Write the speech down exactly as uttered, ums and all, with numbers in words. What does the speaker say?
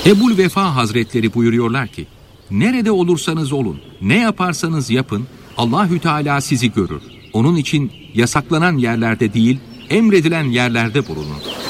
Ebul Vefa Hazretleri buyuruyorlar ki, nerede olursanız olun, ne yaparsanız yapın, Allahü Teala sizi görür. Onun için yasaklanan yerlerde değil, emredilen yerlerde bulunun.